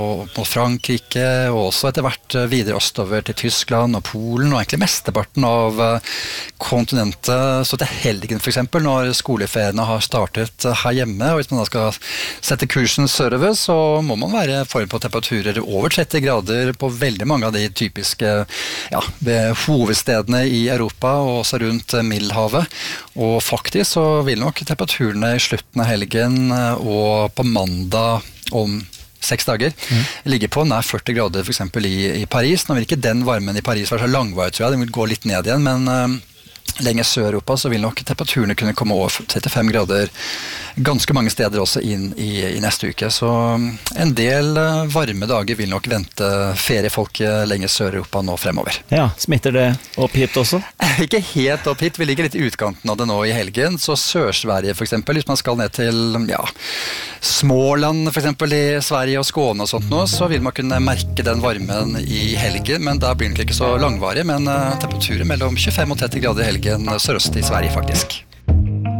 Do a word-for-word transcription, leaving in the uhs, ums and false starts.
mot Frankrike, og også etter hvert videre østover til Tyskland og Polen, og egentlig mesteparten av kontinentet. Så til helgen for eksempel, når skoleferiene har startet her hjemme, og hvis man da skal sette kursen sørover, så må man være forberedt på temperaturer over tretti grader på veldig mange av de typiske ja, ved hovedstedene i Europa, og også rundt Middelhavet. Og faktisk så vil nok temperaturene i slutten av helgen og på mandag om seks dager, mm. ligger på nær førti grader for eksempel i, i Paris. Nå vil ikke den varmen i Paris være så langvarig, tror jeg. Den vil gå litt ned igjen, men uh, lenger sør-Europa så vil nok temperaturene kunne komme over trettifem grader ganske mange steder også inn i, i neste uke. Så en del uh, varme dager vil nok vente feriefolket lenger sør-Europa nå fremover. Ja, smitter det opp hit også? Ikke helt opp hit. Vi ligger litt i utkanten av det nå i helgen. Så Sør-Sverige for eksempel, hvis man skal ned til ja, Småland for eksempel i Sverige og Skåne og sånt nå, så vil man kunne merke den varmen i helgen, men da blir den ikke så langvarig, men uh, temperaturer mellom tjuefem og tretti grader i helgen sørøst i Sverige faktisk.